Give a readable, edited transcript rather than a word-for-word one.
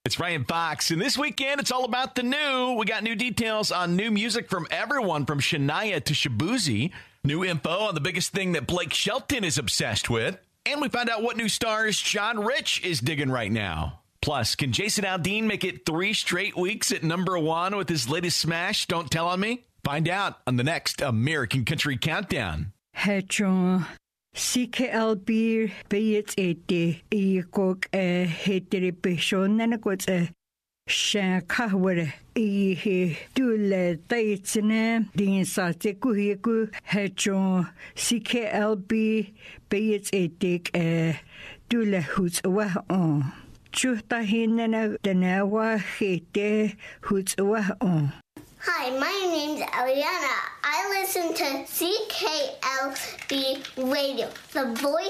It's Ryan Fox, and this weekend it's all about the new. We got new details on new music from everyone from Shania to Shaboozey. New info on the biggest thing that Blake Shelton is obsessed with. And we found out what new stars John Rich is digging right now. Plus, can Jason Aldean make it 3 straight weeks at #1 with his latest smash, Don't Tell On Me? Find out on the next American Country Countdown. Hey, John. CKLB Bayet 80 Ecock a Heteribishon and a good Shankaware E. Dule Daitsene, Dean Satekuhiku, Hedron, CKLB Bayet 80 a Dule Hoots away on. Chutahinana Danawa Hete Hoots away on. Hi, my name's Eliana. I listen to CKLB Radio, the voice